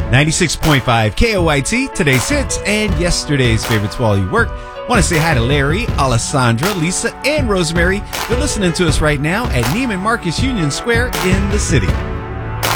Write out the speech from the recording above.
96.5 KOIT, today's hits and yesterday's favorites while you work. Want to say hi to Larry, Alessandra, Lisa, and Rosemary. They're listening to us right now at Neiman Marcus Union Square in the city.